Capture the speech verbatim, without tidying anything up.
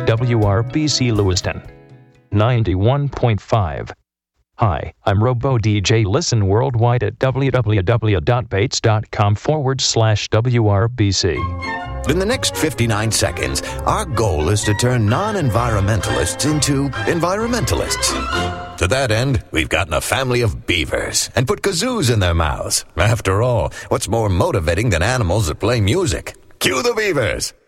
W R B C Lewiston, ninety-one point five. Hi, I'm Robo D J. Listen worldwide at www.bates.com forward slash WRBC. In the next fifty-nine seconds, our goal is to turn non-environmentalists into environmentalists. To that end, we've gotten a family of beavers and put kazoos in their mouths. After all, what's more motivating than animals that play music? Cue the beavers!